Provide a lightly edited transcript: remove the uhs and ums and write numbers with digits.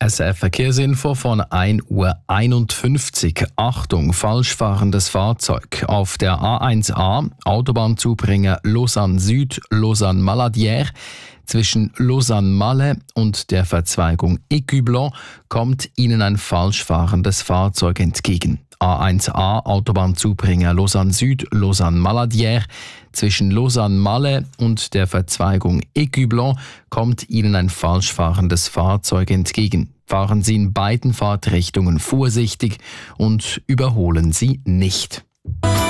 SRF Verkehrsinfo von 1:51 Uhr. Achtung, falsch fahrendes Fahrzeug. Auf der A1A, Autobahnzubringer Lausanne Süd, Lausanne Maladière, zwischen Lausanne-Malle und der Verzweigung Écublens kommt Ihnen ein falsch fahrendes Fahrzeug entgegen. A1A, Autobahnzubringer Lausanne Süd, Lausanne Maladière, zwischen Lausanne-Malle und der Verzweigung Écublens kommt Ihnen ein falsch fahrendes Fahrzeug entgegen. Fahren Sie in beiden Fahrtrichtungen vorsichtig und überholen Sie nicht.